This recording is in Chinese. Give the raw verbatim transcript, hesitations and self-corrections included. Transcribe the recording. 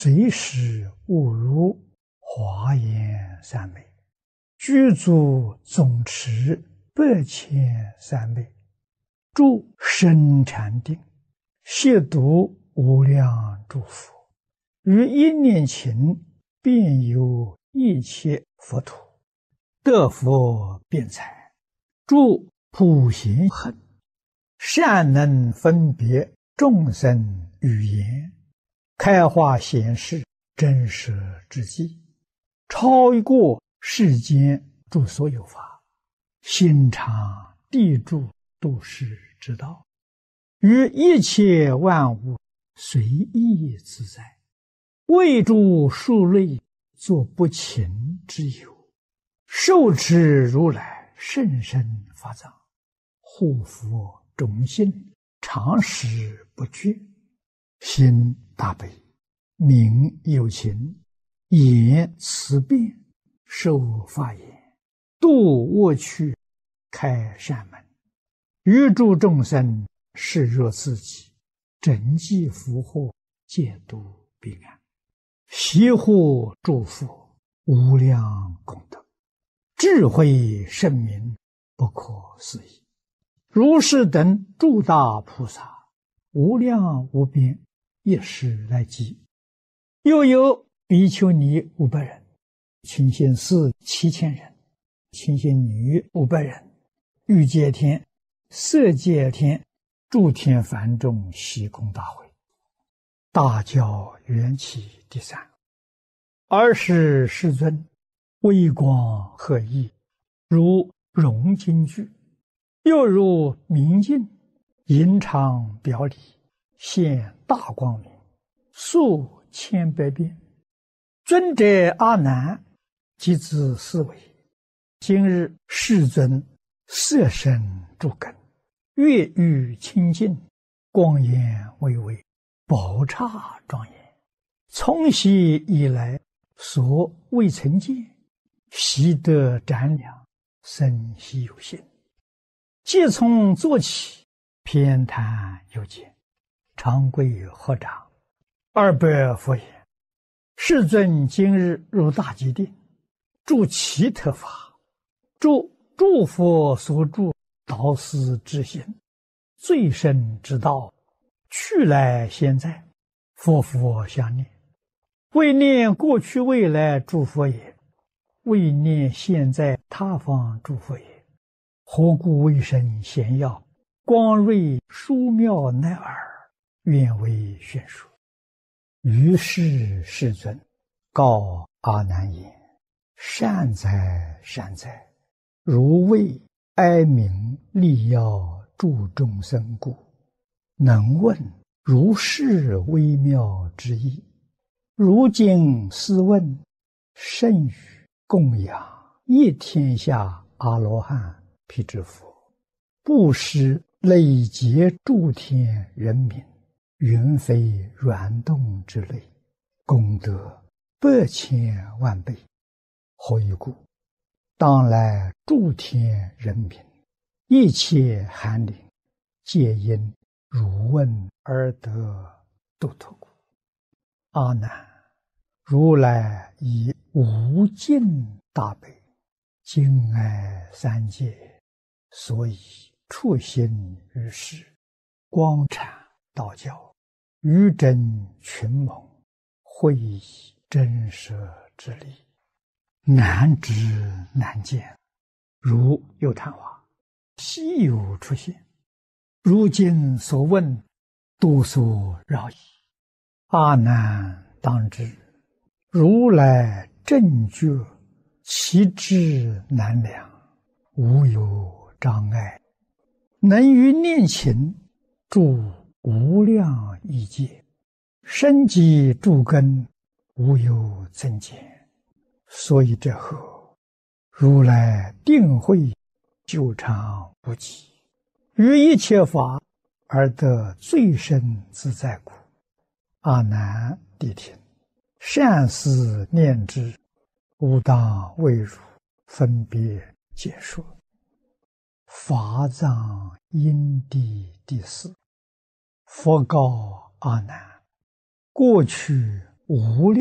随时误入华严三昧，具足总持百千三昧，住深禅定，悉读无量诸佛，于一念勤，遍游一切佛土，得佛辩才，住普贤行，善能分别众生语言，开化显示真实之际，超过世间诸所有法，心常地住度世之道，于一切万物随意自在，为诸数类作不勤之有，受持如来甚深法藏，护佛忠信，常时不绝，心大悲，名有情，言慈辩，受法言，度恶趣，开善门，于诸众生视若自己，整济福祸，戒度彼岸，悉护诸佛无量功德，智慧圣明，不可思议。如是等诸大菩萨，无量无边，一时来集。又有比丘尼五百人，清心寺七千人，清心女五百人，欲界天、色界天、诸天梵众悉空大会。大教缘起第三。尔时世尊微光赫熠，如融金具，又如明镜，隐常表里，现大光明，数千百变。尊者阿难即自思维，今日世尊色身诸根，月欲清净，光颜巍巍，宝刹庄严，从昔以来所未曾见，习得瞻量，生悉有心。即从坐起，偏袒有见，长跪合掌，二百佛言：世尊今日入大吉定，住其特法，住诸佛所住导师之心，最深之道，去来现在，佛佛相念，为念过去未来诸佛也，为念现在他方诸佛也。何故为身显耀，光瑞殊妙乃尔，愿为宣说。于是世尊告阿难言：善哉善哉，如为哀鸣利要助众生故，能问如是微妙之意。如今思问，甚于供养一天下阿罗汉辟支佛，布施累劫诸天人民，云非软动之类，功德百千万倍。何以故？当来诸天人民，一切寒灵，皆因汝问而得度脱故。阿难，如来以无尽大悲，敬爱三界，所以处心于世，光阐道教，于真群蒙，会以真实之理，难知难见，如有昙花，稀有出现。如今所问，多所扰矣。阿难当知，如来正觉，其智难量，无有障碍，能于念勤，住无量异界，深积诸根，无有增减。所以者何？如来定慧久长不极，于一切法而得最深自在故。阿难谛听，善思念之，吾当为汝分别解说。法藏因地第四。佛告阿难：过去无量